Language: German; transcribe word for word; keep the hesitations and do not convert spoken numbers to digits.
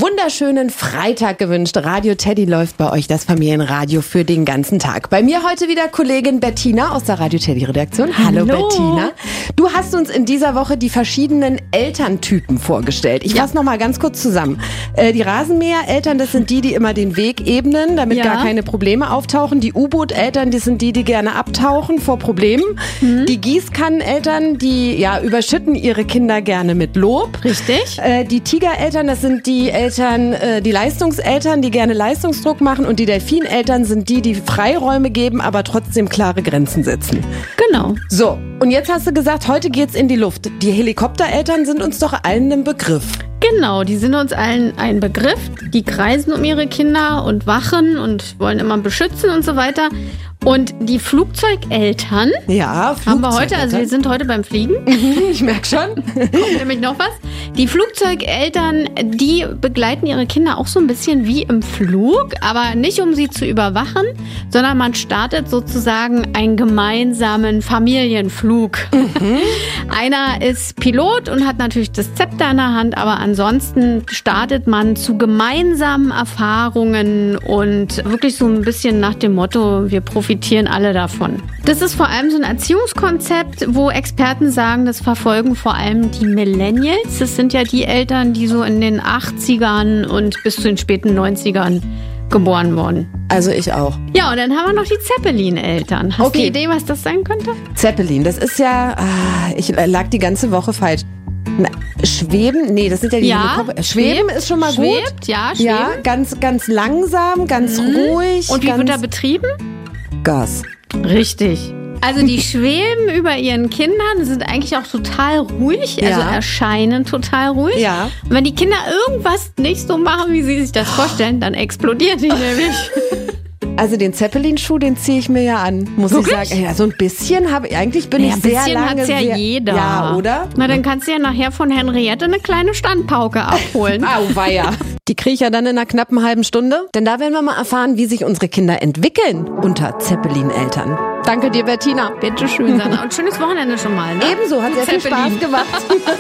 wunderschönen Freitag gewünscht. Radio Teddy läuft bei euch, das Familienradio für den ganzen Tag. Bei mir heute wieder Kollegin Bettina aus der Radio Teddy Redaktion. Hallo, Hallo Bettina. Du hast uns in dieser Woche die verschiedenen Elterntypen vorgestellt. Ich ja. fasse noch mal ganz kurz zusammen. Äh, die Rasenmäher-Eltern, das sind die, die immer den Weg ebnen, damit ja. gar keine Probleme auftauchen. Die U-Boot-Eltern, das sind die, die gerne abtauchen vor Problemen. Mhm. Die Gießkanneneltern, die ja überschütten ihre Kinder gerne mit Lob. Richtig. Äh, die Tigereltern, das sind die Eltern, äh, die Leistungseltern, die gerne Leistungsdruck machen, und die Delfineltern sind die, die Freiräume geben, aber trotzdem klare Grenzen setzen. Genau. So, und jetzt hast du gesagt, heute geht's in die Luft. Die Helikoptereltern sind uns doch allen ein Begriff. Genau, die sind uns allen ein Begriff. Die kreisen um ihre Kinder und wachen und wollen immer beschützen und so weiter. Und die Flugzeugeltern ja, haben wir heute, also wir sind heute beim Fliegen. Ich merke schon. Kommt nämlich noch was. Die Flugzeugeltern, die begleiten ihre Kinder auch so ein bisschen wie im Flug, aber nicht um sie zu überwachen, sondern man startet sozusagen einen gemeinsamen Familienflug. Mhm. Einer ist Pilot und hat natürlich das Zepter in der Hand, aber ansonsten startet man zu gemeinsamen Erfahrungen und wirklich so ein bisschen nach dem Motto, wir profitieren alle davon. Das ist vor allem so ein Erziehungskonzept, wo Experten sagen, das verfolgen vor allem die Millennials. Das sind ja die Eltern, die so in den achtzigern und bis zu den späten neunzigern geboren wurden. Also ich auch. Ja, und dann haben wir noch die Zeppelin-Eltern. Hast okay. du eine Idee, was das sein könnte? Zeppelin, das ist ja, ah, ich lag die ganze Woche falsch. Na, Schweben? Nee, das sind ja die ja, Helikopter. Schweben schwebt, ist schon mal schwebt, gut. Ja, schweben. Ja, ganz, ganz langsam, ganz mhm. ruhig. Und wie ganz wird er betrieben? Gas. Richtig. Also die schweben über ihren Kindern, sind eigentlich auch total ruhig, also ja. erscheinen total ruhig. Ja. Und wenn die Kinder irgendwas nicht so machen, wie sie sich das vorstellen, dann explodieren die nämlich. Also den Zeppelin-Schuh, den ziehe ich mir ja an, muss Wirklich? ich sagen. Ja, so ein bisschen habe ich, eigentlich bin ja, ich sehr lange. Ein bisschen lange hat's ja sehr, jeder. Ja, oder? Na, dann kannst du ja nachher von Henriette eine kleine Standpauke abholen. Auweia. Die kriege ich ja dann in einer knappen halben Stunde. Denn da werden wir mal erfahren, wie sich unsere Kinder entwickeln unter Zeppelin-Eltern. Danke dir, Bettina. Bitte schön, Sanna. Und schönes Wochenende schon mal. Ne? Ebenso, hat sehr viel Spaß gemacht.